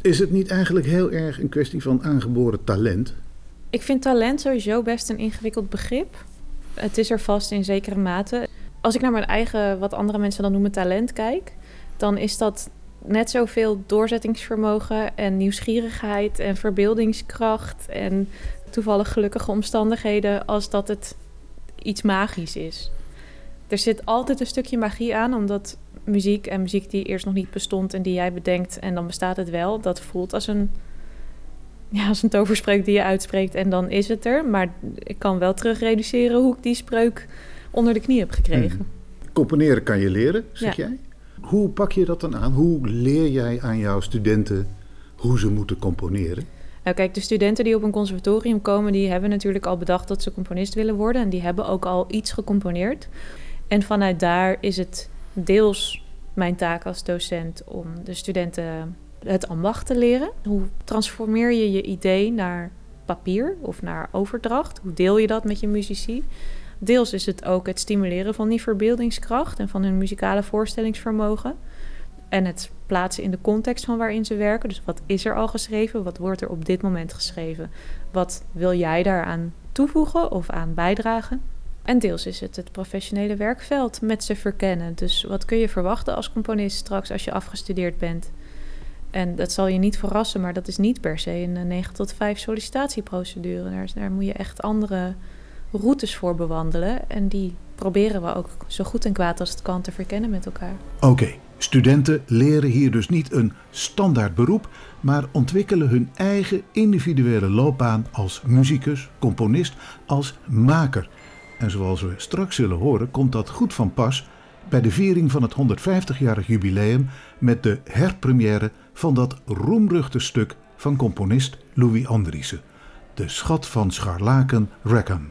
Is het niet eigenlijk heel erg een kwestie van aangeboren talent? Ik vind talent sowieso best een ingewikkeld begrip. Het is er vast in zekere mate. Als ik naar mijn eigen, wat andere mensen dan noemen, talent kijk, dan is dat net zoveel doorzettingsvermogen en nieuwsgierigheid en verbeeldingskracht en toevallig gelukkige omstandigheden als dat het iets magisch is. Er zit altijd een stukje magie aan, omdat muziek en muziek die eerst nog niet bestond en die jij bedenkt en dan bestaat het wel, dat voelt als een toverspreuk die je uitspreekt en dan is het er. Maar ik kan wel terugreduceren hoe ik die spreuk onder de knie heb gekregen. Componeren kan je leren, zeg jij? Hoe pak je dat dan aan? Hoe leer jij aan jouw studenten hoe ze moeten componeren? Nou kijk, de studenten die op een conservatorium komen, die hebben natuurlijk al bedacht dat ze componist willen worden. En die hebben ook al iets gecomponeerd. En vanuit daar is het deels mijn taak als docent om de studenten het ambacht te leren. Hoe transformeer je je idee naar papier of naar overdracht? Hoe deel je dat met je muzici? Deels is het ook het stimuleren van die verbeeldingskracht en van hun muzikale voorstellingsvermogen. En het plaatsen in de context van waarin ze werken. Dus wat is er al geschreven? Wat wordt er op dit moment geschreven? Wat wil jij daaraan toevoegen of aan bijdragen? En deels is het professionele werkveld met ze verkennen. Dus wat kun je verwachten als componist straks als je afgestudeerd bent? En dat zal je niet verrassen, maar dat is niet per se een 9 tot 5 sollicitatieprocedure. Daar moet je echt andere routes voor bewandelen. En die proberen we ook zo goed en kwaad als het kan te verkennen met elkaar. Oké, studenten leren hier dus niet een standaard beroep, maar ontwikkelen hun eigen individuele loopbaan als muzikus, componist, als maker. En zoals we straks zullen horen, komt dat goed van pas bij de viering van het 150-jarig jubileum met de herpremière van dat roemruchte stuk van componist Louis Andriessen, De Schat van Scharlaken Rackham.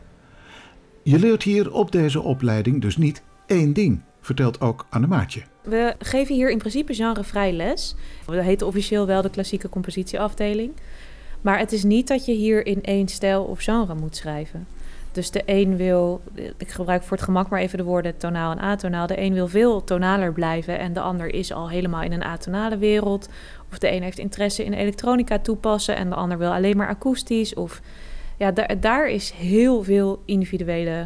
Je leert hier op deze opleiding dus niet één ding, vertelt ook Annemaatje. We geven hier in principe genrevrij les. Dat heet officieel wel de klassieke compositieafdeling. Maar het is niet dat je hier in één stijl of genre moet schrijven. Dus de een wil, ik gebruik voor het gemak maar even de woorden tonaal en atonaal. De een wil veel tonaler blijven en de ander is al helemaal in een atonale wereld. Of de een heeft interesse in elektronica toepassen en de ander wil alleen maar akoestisch. Of ja, daar is heel veel individuele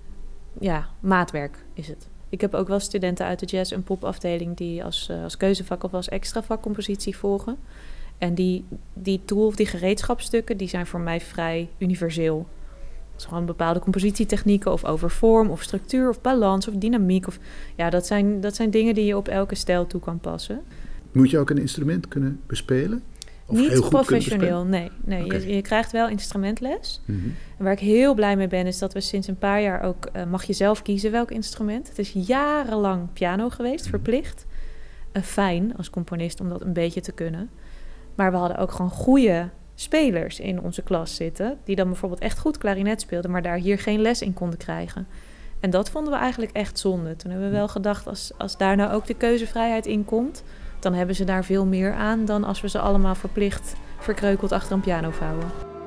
maatwerk is het. Ik heb ook wel studenten uit de jazz- en popafdeling die als keuzevak of als extra vak compositie volgen. En die tool of die gereedschapstukken, die zijn voor mij vrij universeel. Het is gewoon bepaalde compositietechnieken of over vorm of structuur of balans of dynamiek. Dat zijn dingen die je op elke stijl toe kan passen. Moet je ook een instrument kunnen bespelen? Of niet heel goed professioneel, nee. Okay. Je krijgt wel instrumentles. Mm-hmm. En waar ik heel blij mee ben, is dat we sinds een paar jaar ook mag je zelf kiezen welk instrument. Het is jarenlang piano geweest, verplicht. Fijn als componist om dat een beetje te kunnen. Maar we hadden ook gewoon goede spelers in onze klas zitten, die dan bijvoorbeeld echt goed klarinet speelden, maar daar hier geen les in konden krijgen. En dat vonden we eigenlijk echt zonde. Toen hebben we wel gedacht, als daar nou ook de keuzevrijheid in komt, dan hebben ze daar veel meer aan dan als we ze allemaal verplicht verkreukeld achter een piano vouwen.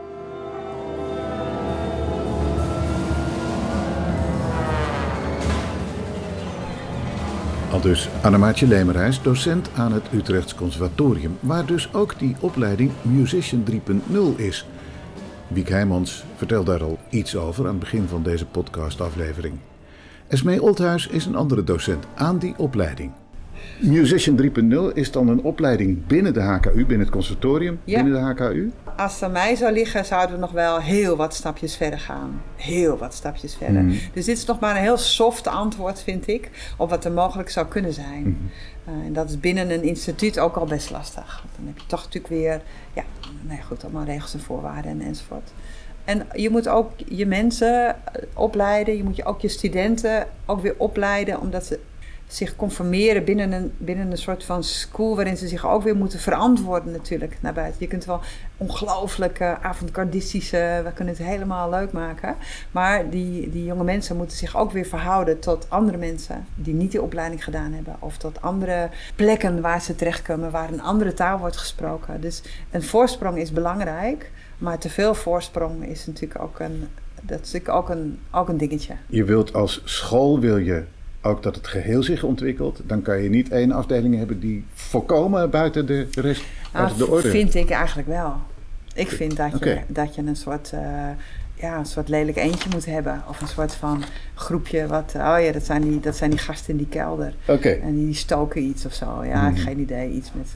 Aldus Annemaatje Lemerijs, docent aan het Utrechts Conservatorium, waar dus ook die opleiding Musician 3.0 is. Wiek Heijmans vertelt daar al iets over aan het begin van deze podcastaflevering. Esmee Olthuis is een andere docent aan die opleiding. Musician 3.0 is dan een opleiding binnen de HKU, binnen het conservatorium, binnen de HKU? Als het aan mij zou liggen, zouden we nog wel heel wat stapjes verder gaan. Heel wat stapjes verder. Mm. Dus dit is nog maar een heel soft antwoord, vind ik, op wat er mogelijk zou kunnen zijn. Mm. En dat is binnen een instituut ook al best lastig. Want dan heb je toch natuurlijk weer, allemaal regels en voorwaarden enzovoort. En je moet ook je mensen opleiden, je moet ook je studenten ook weer opleiden, omdat ze zich conformeren binnen een soort van school waarin ze zich ook weer moeten verantwoorden natuurlijk naar buiten. Je kunt wel ongelooflijk avant-gardistische, we kunnen het helemaal leuk maken. Maar die jonge mensen moeten zich ook weer verhouden tot andere mensen die niet die opleiding gedaan hebben. Of tot andere plekken waar ze terechtkomen, waar een andere taal wordt gesproken. Dus een voorsprong is belangrijk, maar te veel voorsprong is natuurlijk ook een dingetje. Je wilt als school, ook dat het geheel zich ontwikkelt. Dan kan je niet één afdeling hebben die volkomen buiten de rest de orde? Vind ik eigenlijk wel. Ik vind dat je een soort... een soort lelijk eentje moet hebben. Of een soort van groepje wat... dat zijn die gasten in die kelder. Okay. En die stoken iets of zo. Ja, geen idee. Iets met...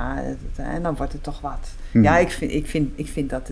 en dan wordt het toch wat. Ja, ik vind dat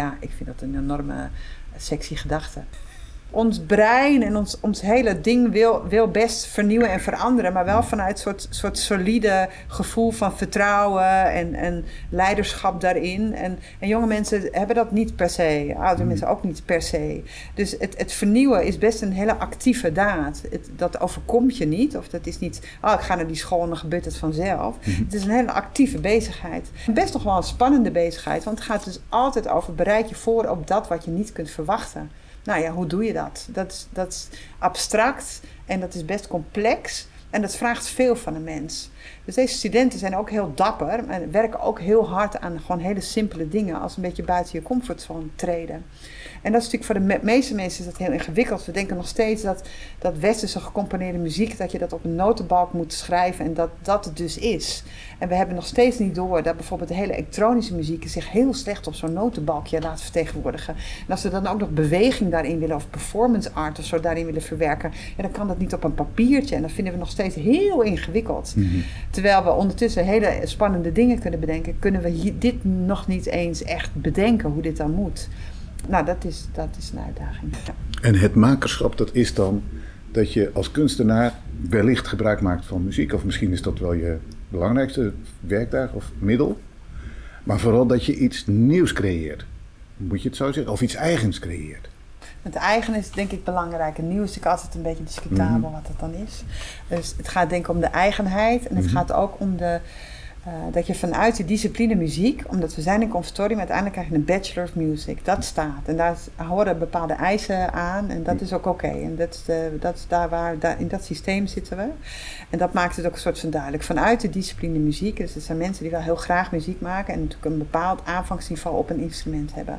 een enorme sexy gedachte. Ons brein en ons hele ding wil best vernieuwen en veranderen, maar wel vanuit een soort solide gevoel van vertrouwen en leiderschap daarin. En jonge mensen hebben dat niet per se, oudere mensen ook niet per se. Dus het vernieuwen is best een hele actieve daad. Dat overkomt je niet, of dat is niet, ik ga naar die school en dan gebeurt het vanzelf. Het is een hele actieve bezigheid. Best nog wel een spannende bezigheid, want het gaat dus altijd over bereid je voor op dat wat je niet kunt verwachten. Nou ja, hoe doe je dat? Dat is abstract en dat is best complex en dat vraagt veel van een mens. Dus deze studenten zijn ook heel dapper en werken ook heel hard aan gewoon hele simpele dingen als een beetje buiten je comfortzone treden. En dat is natuurlijk voor de meeste mensen is dat heel ingewikkeld. We denken nog steeds dat westerse gecomponeerde muziek, dat je dat op een notenbalk moet schrijven en dat het dus is. En we hebben nog steeds niet door dat bijvoorbeeld de hele elektronische muziek zich heel slecht op zo'n notenbalkje laat vertegenwoordigen. En als we dan ook nog beweging daarin willen of performance art of zo daarin willen verwerken, dan kan dat niet op een papiertje. En dat vinden we nog steeds heel ingewikkeld. Terwijl we ondertussen hele spannende dingen kunnen bedenken, kunnen we dit nog niet eens echt bedenken hoe dit dan moet. Nou, dat is een uitdaging. Ja. En het makerschap, dat is dan dat je als kunstenaar wellicht gebruik maakt van muziek. Of misschien is dat wel je belangrijkste werktuig of middel. Maar vooral dat je iets nieuws creëert. Moet je het zo zeggen? Of iets eigens creëert. Het eigen is denk ik belangrijk. En nieuw is natuurlijk altijd een beetje discutabel wat het dan is. Dus het gaat denk ik om de eigenheid. En het gaat ook om dat je vanuit de discipline muziek, omdat we zijn in conservatorium, uiteindelijk krijg je een Bachelor of Music. Dat staat. En daar horen bepaalde eisen aan. En dat is ook oké. En dat is in dat systeem zitten we. En dat maakt het ook een soort van duidelijk. Vanuit de discipline muziek. Dus er zijn mensen die wel heel graag muziek maken. En natuurlijk een bepaald aanvangsniveau op een instrument hebben.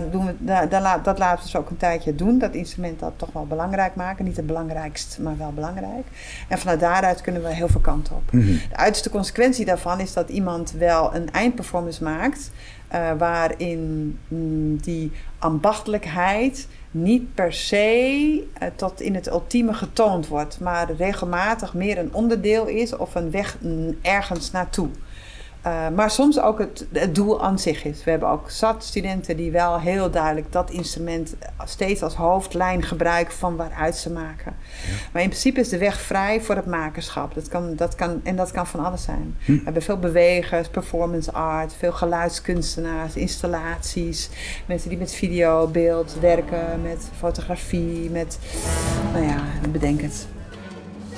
Dat laten we ze ook een tijdje doen. Dat instrument dat toch wel belangrijk maken. Niet het belangrijkst, maar wel belangrijk. En vanuit daaruit kunnen we heel veel kanten op. De uiterste consequentie daarvan is dat iemand wel een eindperformance maakt waarin die ambachtelijkheid niet per se tot in het ultieme getoond wordt, maar regelmatig meer een onderdeel is of een weg ergens naartoe. Maar soms ook het doel aan zich is. We hebben ook zat studenten die wel heel duidelijk dat instrument steeds als hoofdlijn gebruiken van waaruit ze maken. Ja. Maar in principe is de weg vrij voor het makerschap. Dat kan van alles zijn. We hebben veel bewegers, performance art, veel geluidskunstenaars, installaties, mensen die met video, beeld werken, met fotografie, met, bedenk het.